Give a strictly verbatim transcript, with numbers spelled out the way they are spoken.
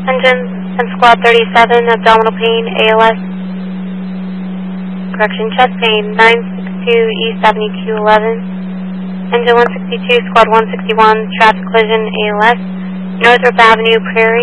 Engine and Squad thirty-seven, abdominal pain, A L S. Correction, chest pain, nine six two East Avenue Q eleven. Engine one sixty-two, Squad one sixty-one, traffic collision, A L S. Northrop Avenue, Prairie.